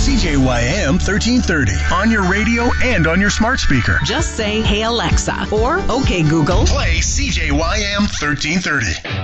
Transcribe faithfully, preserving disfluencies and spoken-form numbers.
C J Y M thirteen thirty on your radio and on your smart speaker. Just say, "Hey Alexa," or "Okay Google, play C J Y M thirteen thirty."